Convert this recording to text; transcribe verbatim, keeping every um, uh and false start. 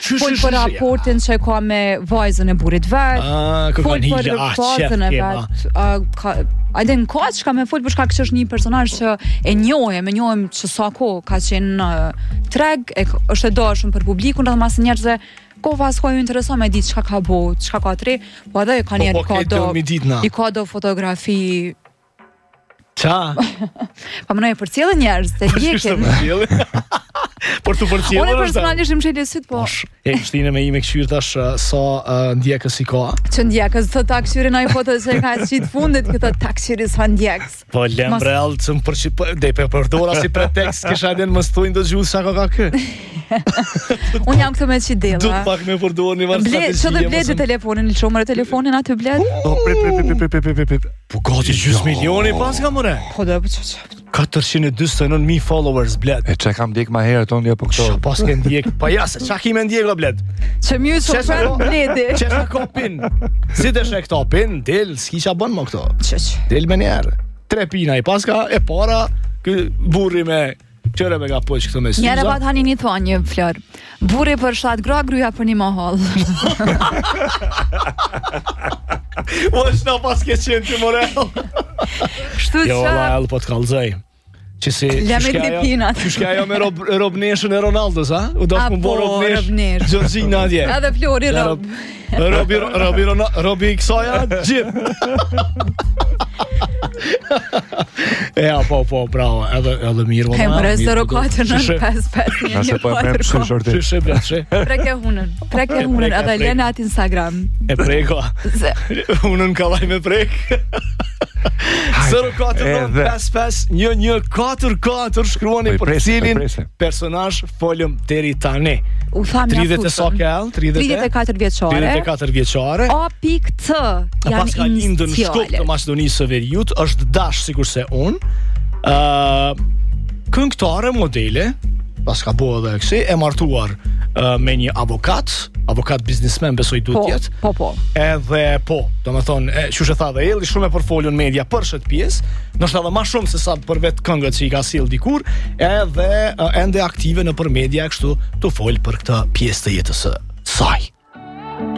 Fol për raportin që ka me vajzën e burrit vet. Fol për fazën e vet. A den ka çka me fol për shkak që është një personazh që e njohim, e njohim që sa kohë ka qenë në treg, e, është e dashur për publikun, edhe mas njerëzve ko pas ko ju intereson me ditë çka ka bo, çka ka tre, po edhe ka njerë ka do, i ka do fotografi. Qa? Pa më nëjë për cilë njerës, të djekin. Por të për cilë Unë personalisht më shelje sytë, po. E, shtine me ime këshyrë tash sa ndjekës i ka. Që ndjekës, të ta këshyri në i foto që ka qitë fundit, këto ta këshyri sa ndjekës. Po, lembrel, që më përqy... Dhe, për përdora si pretekst, kisha edhe në më stojnë do gjusë që ka ka kë. Unë jam këtë me që dela. Du të pak me përdor një varë strategie. Që dhe bledi telefonin, lë shumër e telefonin aty bled? Po, pre, pre, pre, pre, pre, pre, pre, po, gati gjusë milioni pas ka mëre. Po, dhe, po, që, që. katërqind e dyzet e nëntë mijë followers, bled. E që kam ndjek ma herë, tonë një po këto. Qa pas ke ndjek, pa jasë, qa ki me ndjek, bled? Që mjë që për bledi. Që shë ka pin? Si të shë këta pin, del, s'ki qa bën më këto. Që që? Del me njerë. Tre pina i pas ka, e para, kë burri me... Qëre me ka poq këto me syza. Njere pat hani një thonë një flër. Burri për shtatë gra, gruja për një mahal. O, është na pas ke qenë të morel. Shtu që... Jo, la, po të kalzaj. Që si... Leme klipinat. Që shka jo me rob, robneshën e Ronaldos, ha? U do të më bo robnesh. Gjorgjina dje. Edhe Flori rob. Robi, robi, robi kësaja, gjip. E, ja, po, po, bravo, edhe, edhe mirë. He, mërë, zero katër nëntë pesë pesë një një katër shë, shë, bled, shë. Preke hunën, preke hunën, edhe lene atë Instagram. E preko. Hunën ka laj me prek. zero katër nëntë pesë pesë një një katër katër shkruani për cilin personazh folëm deri tani. U tham ja tridhjetë sa kell, tridhjetë e katër vjeçare. tridhjetë e katër vjeçare. A pik T janë pas ka lindë në Shkup të Maqedonisë së Veriut, është dash sikur se unë. Uh, këngëtare modele, pas ka bo edhe kësi, e martuar uh, me një avokat, avokat biznismen besoj du tjetë. Po, po, po. Edhe po, do me thonë, që shë tha dhe elli shumë e portfolion media për shët pjesë, nështë edhe ma shumë se sa për vetë këngët që i ka silë dikur, edhe uh, ende aktive në për media kështu të folë për këtë pjesë të jetës së saj.